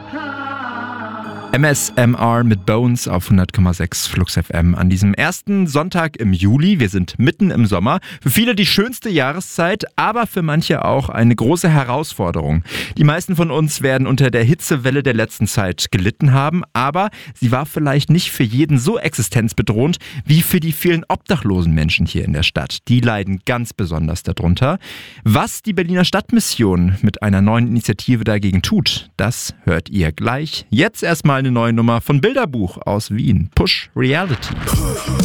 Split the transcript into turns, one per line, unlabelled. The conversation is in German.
MSMR mit Bones auf 100,6 Flux FM an diesem ersten Sonntag im Juli. Wir sind mitten im Sommer. Für viele die schönste Jahreszeit, aber für manche auch eine große Herausforderung. Die meisten von uns werden unter der Hitzewelle der letzten Zeit gelitten haben, aber sie war vielleicht nicht für jeden so existenzbedrohend wie für die vielen obdachlosen Menschen hier in der Stadt. Die leiden ganz besonders darunter. Was die Berliner Stadtmission mit einer neuen Initiative dagegen tut, das hört ihr gleich. Jetzt erstmal eine neue Nummer von Bilderbuch aus Wien. Push Reality.